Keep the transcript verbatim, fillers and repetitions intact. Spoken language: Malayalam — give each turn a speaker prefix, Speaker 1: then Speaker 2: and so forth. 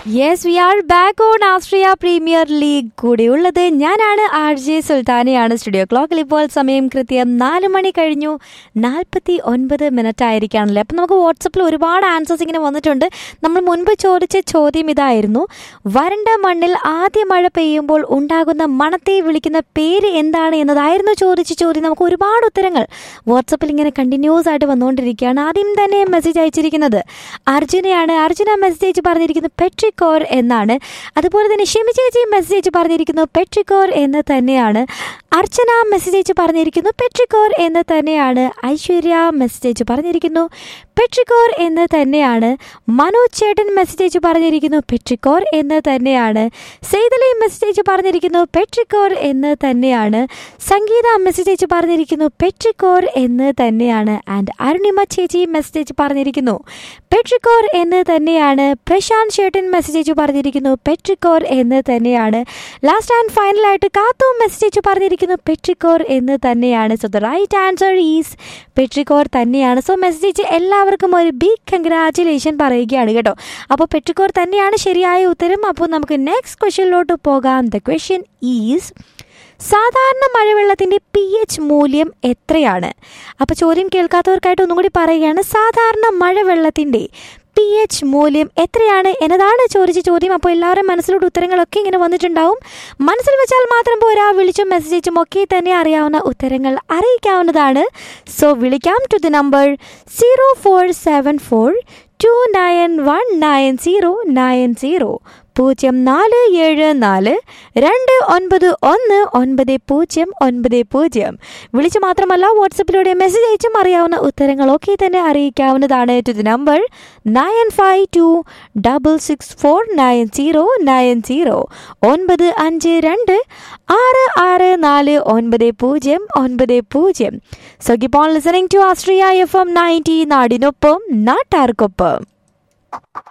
Speaker 1: Yes we are back on Austria premier league. കൂടെയുള്ളത് ഞാനാണ് ആർ ജെ സുൽത്താനയാണ്. സ്റ്റുഡിയോ ക്ലോക്കിൽ ഇപ്പോൾ സമയം കൃത്യം നാല് മണി കഴിഞ്ഞു നാൽപ്പത്തി ഒൻപത് മിനിറ്റ് ആയിരിക്കാണല്ലേ. അപ്പം നമുക്ക് വാട്സപ്പിൽ ഒരുപാട് ആൻസേഴ്സ് ഇങ്ങനെ വന്നിട്ടുണ്ട്. നമ്മൾ മുൻപ് ചോദിച്ച ചോദ്യം ഇതായിരുന്നു, വരണ്ട മണ്ണിൽ ആദ്യ മഴ പെയ്യുമ്പോൾ ഉണ്ടാകുന്ന മണത്തെ വിളിക്കുന്ന പേര് എന്താണ് എന്നതായിരുന്നു ചോദിച്ച ചോദ്യം. നമുക്ക് ഒരുപാട് ഉത്തരങ്ങൾ വാട്സപ്പിൽ ഇങ്ങനെ കണ്ടിന്യൂസ് ആയിട്ട് വന്നുകൊണ്ടിരിക്കുകയാണ്. ആദ്യം തന്നെ മെസ്സേജ് അയച്ചിരിക്കുന്നത് അർജുനയാണ്. അർജുന മെസ്സേജ് അയച്ച് പറഞ്ഞിരിക്കുന്നത് പെട്രിക് കോർ എന്നാണ്. അതുപോലെ തന്നെ ഷിമി ചേച്ചി മെസ്സേജ് പറഞ്ഞിരിക്കുന്നു പെട്രിക്കോർ എന്ന് തന്നെയാണ്. അർച്ചന മെസ്സേജ് പറഞ്ഞിരിക്കുന്നു പെട്രിക്കോർ എന്ന് തന്നെയാണ്. ഐശ്വര്യ മെസ്സേജ് പറഞ്ഞിരിക്കുന്നു പെട്രിക്കോർ എന്ന് തന്നെയാണ്. മനോജ് ചേട്ടൻ മെസ്സേജ് പറഞ്ഞിരിക്കുന്നു പെട്രിക്കോർ എന്ന് തന്നെയാണ്. സെയ്തലി മെസ്സേജ് പറഞ്ഞിരിക്കുന്നു പെട്രിക്കോർ എന്ന് തന്നെയാണ്. സംഗീത മെസ്സേജ് പറഞ്ഞിരിക്കുന്നു പെട്രിക്കോർ എന്ന് തന്നെയാണ്. ആൻഡ് അരുണിമ ചേച്ചി മെസ്സേജ് പറഞ്ഞിരിക്കുന്നു പെട്രിക്കോർ എന്ന് തന്നെയാണ്. പ്രശാന്ത് ചേട്ടൻ മെസ്സേജ് പറഞ്ഞിരിക്കുന്നു പെട്രിക്കോർ എന്ന് തന്നെയാണ്. ലാസ്റ്റ് ആൻഡ് ഫൈനലായിട്ട് കാത്തു മെസ്സേജ് പറഞ്ഞിരിക്കുന്നു പെട്രിക്കോർ എന്ന് തന്നെയാണ്. So the right answer is petrichor തന്നെയാണ്. സോ മെസ്സേജ് എല്ലാവർക്കും ഒരു ബിഗ് കൺഗ്രാറ്റുലേഷൻ പറയുകയാണ് കേട്ടോ. അപ്പോൾ പെട്രിക്കോർ തന്നെയാണ് ശരിയായ ഉത്തരം. അപ്പോൾ നമുക്ക് നെക്സ്റ്റ് ക്വസ്റ്റ്യനിലോട്ട് പോകാം. ദ ക്വസ്റ്റ്യൻ ഈസ്, സാധാരണ മഴവെള്ളത്തിൻ്റെ പി എച്ച് മൂല്യം എത്രയാണ്? അപ്പോൾ ചോദ്യം കേൾക്കാത്തവർക്കായിട്ട് ഒന്നും കൂടി പറയുകയാണ്, സാധാരണ മഴവെള്ളത്തിൻ്റെ പി എച്ച് മൂല്യം എത്രയാണ് എന്നതാണ് ചോദിച്ച ചോദ്യം. അപ്പോൾ എല്ലാവരും മനസ്സിലോട്ട് ഉത്തരങ്ങളൊക്കെ ഇങ്ങനെ വന്നിട്ടുണ്ടാവും. മനസ്സിൽ വെച്ചാൽ മാത്രം പോരാ, വിളിച്ചും മെസ്സേജും ഒക്കെ തന്നെ അറിയാവുന്ന ഉത്തരങ്ങൾ അറിയിക്കാവുന്നതാണ്. സോ വിളിക്കാം to the number zero four seven four to nine one nine zero nine zero പൂജ്യം നാല് ഏഴ് നാല് രണ്ട് ഒൻപത് ഒന്ന് ഒൻപത് പൂജ്യം ഒൻപത് പൂജ്യം. വിളിച്ച് മാത്രമല്ല വാട്സപ്പിലൂടെ മെസ്സേജ് അയച്ചും അറിയാവുന്ന ഉത്തരങ്ങളൊക്കെ തന്നെ അറിയിക്കാവുന്നതാണ്. To the number nine five to double six four nine zero nine zero ഒൻപത് അഞ്ച് രണ്ട് ആറ് ആറ് നാല് ഒൻപത് പൂജ്യം ഒൻപത് പൂജ്യം. So keep on listening to Austria F M ninety, നാടിനൊപ്പം നാട്ടാർക്കൊപ്പം.